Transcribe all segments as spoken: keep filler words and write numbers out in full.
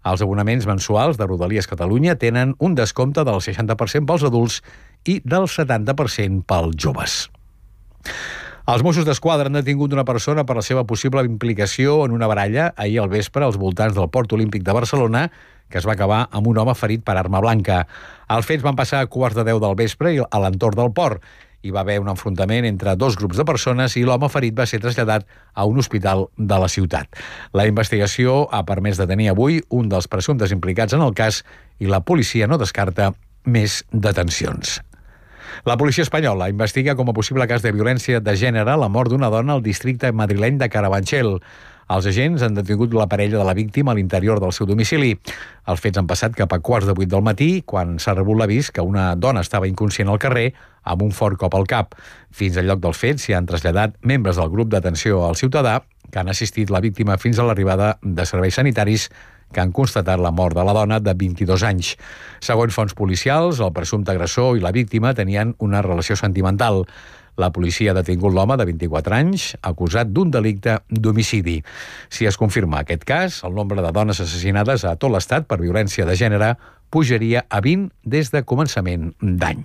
Els abonaments mensuals de Rodalies Catalunya tenen un descompte del seixanta per cent pels adults i del setanta per cent pels joves. Els Mossos d'Esquadra han detingut una persona per la seva possible implicació en una baralla ahir al vespre als voltants del Port Olímpic de Barcelona, que es va acabar amb un home ferit per arma blanca. Els fets van passar a quarts de deu del vespre a l'entorn del port. Hi va haver un enfrontament entre dos grups de persones i l'home ferit va ser traslladat a un hospital de la ciutat. La investigació ha permès detenir avui un dels presumptes implicats en el cas i la policia no descarta més detencions. La policia espanyola investiga com a possible cas de violència de gènere la mort d'una dona al districte madrileny de Carabanchel. Els agents han detingut la parella de la víctima a l'interior del seu domicili. Els fets han passat cap a quarts de vuit del matí, quan s'ha rebut l'avís que una dona estava inconscient al carrer amb un fort cop al cap. Fins al lloc dels fets s'hi han traslladat membres del grup d'atenció al ciutadà que han assistit la víctima fins a l'arribada de serveis sanitaris que han constatat la mort de la dona de vint-i-dos anys. Segons fonts policials, el presumpte agressor i la víctima tenien una relació sentimental. La policia ha detingut l'home de vint-i-quatre anys, acusat d'un delicte d'homicidi. Si es confirma aquest cas, el nombre de dones assassinades a tot l'estat per violència de gènere pujaria a vint des de començament d'any.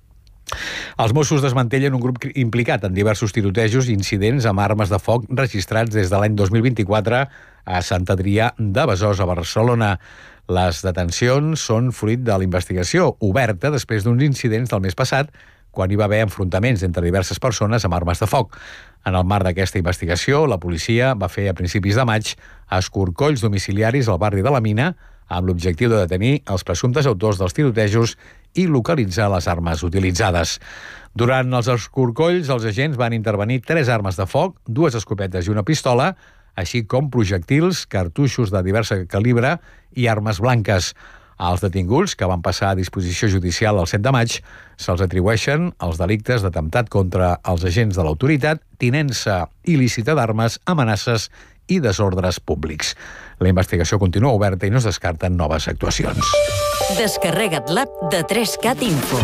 Els Mossos desmantellen un grup implicat en diversos tirotejos i incidents amb armes de foc registrats des de l'any dos mil vint-i-quatre a Sant Adrià de Besòs, a Barcelona. Les detencions són fruit de la investigació oberta després d'uns incidents del mes passat, quan hi va haver enfrontaments entre diverses persones amb armes de foc. En el marc d'aquesta investigació, la policia va fer a principis de maig escorcolls domiciliaris al barri de la Mina amb l'objectiu de detenir els presumptes autors dels tirotejos i localitzar les armes utilitzades. Durant els escorcolls, els agents van intervenir tres armes de foc, dues escopetes i una pistola, així com projectils, cartuixos de divers calibre i armes blanques. Als detinguts, que van passar a disposició judicial el set de maig, se'ls atribueixen els delictes d'atemptat contra els agents de l'autoritat, tinença il·lícita d'armes, amenaces i desordres públics. La investigació continua oberta i no es descarten noves actuacions. Descarrega't l'app de tres cat Info.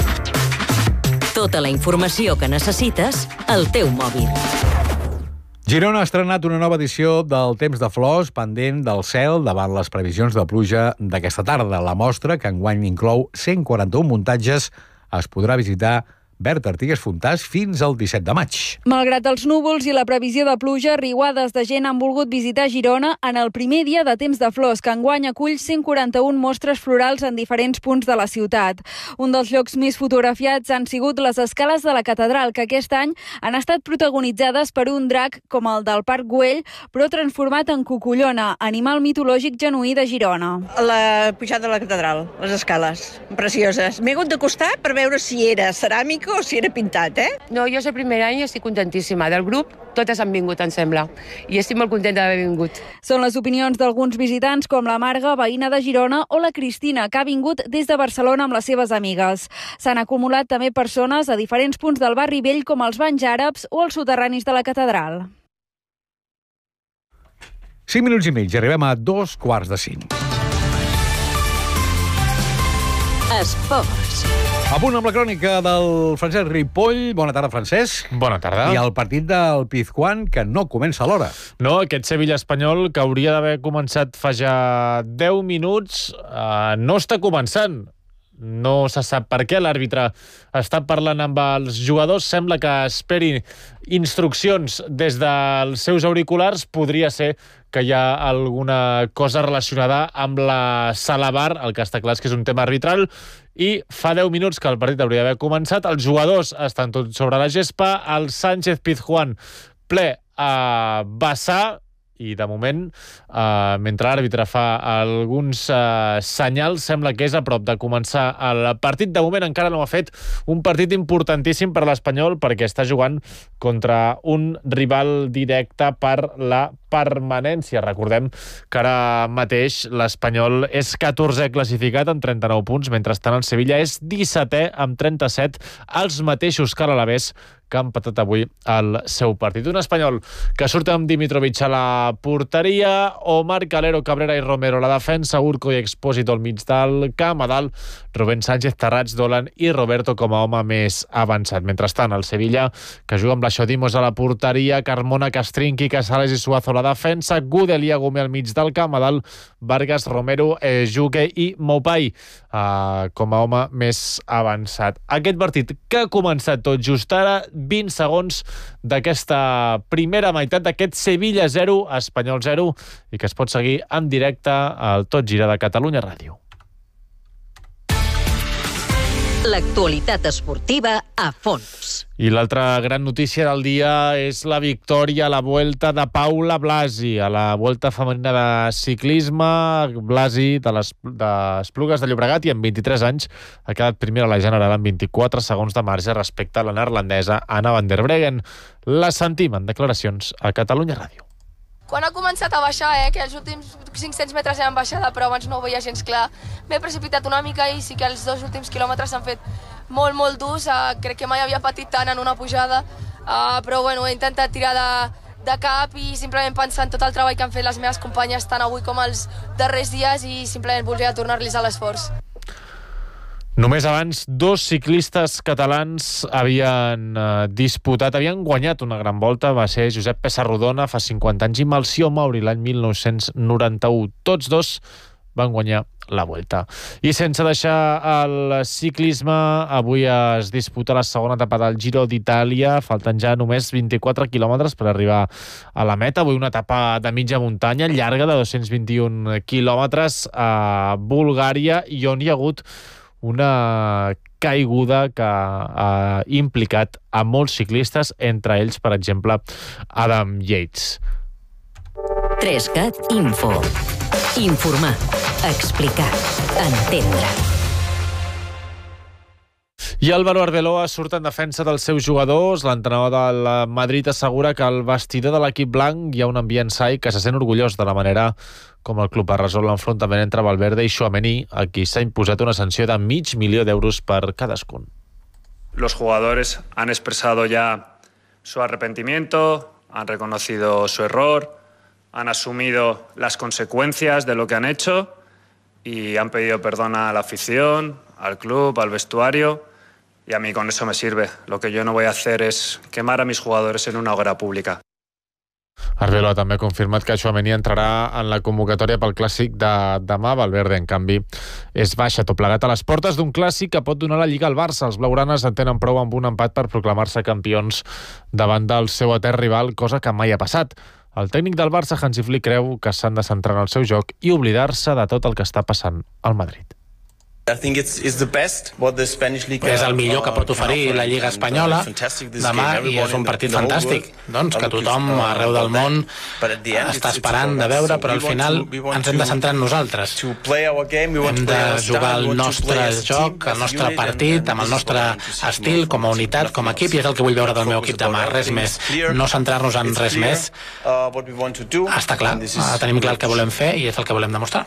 Tota la informació que necessites al teu mòbil. Girona ha estrenat una nova edició del Temps de Flors pendent del cel davant les previsions de pluja d'aquesta tarda. La mostra, que enguany inclou cent quaranta-un muntatges, es podrà visitar Berta Artigues Fontàs fins al disset de maig. Malgrat els núvols i la previsió de pluja, riuades de gent han volgut visitar Girona en el primer dia de Temps de Flors, que enguany acull cent quaranta-un mostres florals en diferents punts de la ciutat. Un dels llocs més fotografiats han sigut les escales de la catedral, que aquest any han estat protagonitzades per un drac com el del Parc Güell, però transformat en cucullona, animal mitològic genuí de Girona. La pujada de la catedral, les escales, precioses. M'he hagut d'acostar per veure si era ceràmica o si era pintat, eh? No, jo és el primer any i estic contentíssima. Del grup, totes han vingut, em sembla. I estic molt contenta d'haver vingut. Són les opinions d'alguns visitants, com la Marga, veïna de Girona, o la Cristina, que ha vingut des de Barcelona amb les seves amigues. S'han acumulat també persones a diferents punts del barri vell, com els banys àrabs o els soterranis de la catedral. Cinc minuts i mig, arribem a dos quarts de cinc. Esports. A punt amb la crònica del Francesc Ripoll. Bona tarda, Francesc. Bona tarda. I el partit del Pizjuán, que no comença a l'hora. No, aquest Sevilla espanyol, que hauria d'haver començat fa ja deu minuts, eh, no està començant. No se sap per què. L'àrbitre està parlant amb els jugadors. Sembla que esperin instruccions des dels seus auriculars. Podria ser que hi ha alguna cosa relacionada amb la sala V A R. El que està clar és que és un tema arbitral. I fa deu minuts que el partit hauria d'haver començat. Els jugadors estan tots sobre la gespa. El Sánchez Pizjuán ple a vessar. I, de moment, eh, mentre l'àrbitre fa alguns eh, senyals, sembla que és a prop de començar el partit. De moment encara no ha fet un partit importantíssim per l'Espanyol, perquè està jugant contra un rival directe per la permanència. Recordem que ara mateix l'Espanyol és catorzè classificat amb trenta-nou punts, mentrestant el Sevilla és dissetè amb trenta-set, els mateixos que l'Alavés, que ha empatat avui el seu partit. Un Espanyol que surt amb Dimitrovic a la porteria, Omar, Calero, Cabrera i Romero a la defensa, Urco i Expósito al mig del camp, a dalt Rubén Sánchez, Tarrats, Dolan i Roberto com a home més avançat. Mentrestant, el Sevilla, que juga amb la Xodimos a la porteria, Carmona, Castrinqui, Casales i Suazo a la defensa, Gudel i Agumé al mig del camp, a dalt Vargas, Romero, eh, Juque i Mopai eh, com a home més avançat. Aquest partit que ha començat tot just ara, vint segons d'aquesta primera meitat d'aquest Sevilla zero, Espanyol zero, i que es pot seguir en directe al Tot Gira de Catalunya Ràdio. L'actualitat esportiva a fons. I l'altra gran notícia del dia és la victòria a la Vuelta de Paula Blasi, a la Vuelta femenina de ciclisme. Blasi, de les de Esplugues de Llobregat, i amb vint-i-tres anys ha quedat primera a la general amb vint-i-quatre segons de marge respecte a la neerlandesa Anna van der Breggen. La sentim en declaracions a Catalunya Ràdio. Quan ha començat a baixar, eh, que els últims cinc-cents metres eren baixada, però abans no ho veia gens clar, m'he precipitat una mica i sí que els dos últims quilòmetres s'han fet molt, molt durs. Uh, crec que mai havia patit tant en una pujada, uh, però bueno, he intentat tirar de, de cap i simplement pensar en tot el treball que han fet les meves companyes tant avui com els darrers dies i simplement volia tornar-los a l'esforç. Només abans, dos ciclistes catalans havien eh, disputat, havien guanyat una gran volta. Va ser Josep Pessarrodona fa cinquanta anys i Melcior Mauri l'any mil nou-cents noranta-u. Tots dos van guanyar la Vuelta. I sense deixar el ciclisme, avui es disputa la segona etapa del Giro d'Itàlia. Falten ja només vint-i-quatre quilòmetres per arribar a la meta. Avui una etapa de mitja muntanya, llarga, de dos-cents vint-i-un quilòmetres, a Bulgària, i on hi ha hagut una caiguda que ha implicat a molts ciclistes, entre ells, per exemple, Adam Yates. tres cat Info. Informar, explicar, entendre. I Álvaro Arbeloa surt en defensa dels seus jugadors. L'entrenador del Madrid assegura que al vestidor de l'equip blanc hi ha un ambient sa i que se sent orgullós de la manera com el club ha resolt l'enfrontament entre Valverde i Tchouaméni, a qui s'ha imposat una sanció de mig milió d'euros per cadascun. Los jugadores han expresado ya su arrepentimiento, han reconocido su error, han asumido las consecuencias de lo que han hecho y han pedido perdón a la afición, al club, al vestuario, y a mí con eso me sirve. Lo que yo no voy a hacer es quemar a mis jugadores en una hoguera pública. Arbeloa també ha confirmat que Tchouaméni entrarà en la convocatòria pel clàssic de demà. Valverde, en canvi, és baixa, tot plegat a les portes d'un clàssic que pot donar la Lliga al Barça. Els blaugranes en tenen prou amb un empat per proclamar-se campions davant del seu etern rival, cosa que mai ha passat. El tècnic del Barça, Hansi Flick, creu que s'han de centrar en el seu joc i oblidar-se de tot el que està passant al Madrid. És el millor que pot oferir la Lliga Espanyola demà i és un partit fantàstic, doncs, que tothom arreu del món està esperant de veure, però al final ens hem de centrar en nosaltres. Hem de jugar el nostre joc, el nostre partit, amb el nostre estil, com a unitat, com a equip, i és el que vull veure del meu equip demà, res més. No centrar-nos en res més. Està clar, tenim clar el que volem fer i és el que volem demostrar.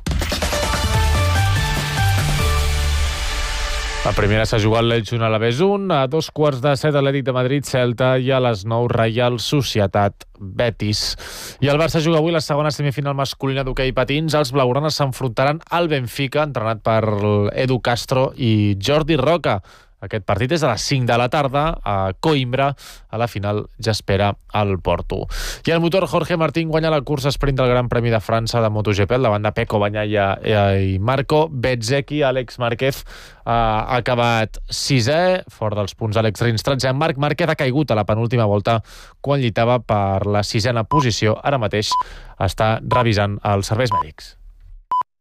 La primera s'ha jugat l'Elx un a l'Alavés un, a dos quarts de set Atlètic de Madrid, Celta, i a les nou Reial Societat, Betis. I el Barça juga avui la segona semifinal masculina d'hoquei patins. Els blaugranes s'enfrontaran al Benfica, entrenat per Edu Castro i Jordi Roca. Aquest partit és a les cinc de la tarda a Coimbra. A la final ja espera el Porto. I el motor Jorge Martín guanya la cursa sprint del Gran Premi de França de MotoGP al davant de Pecco Bagnaia i Marco Bezzecchi. Àlex Márquez ha acabat sisè, fora dels punts Àlex Rins tretzè. Marc Márquez ha caigut a la penúltima volta quan lluitava per la sisena posició. Ara mateix està revisant els serveis mèdics.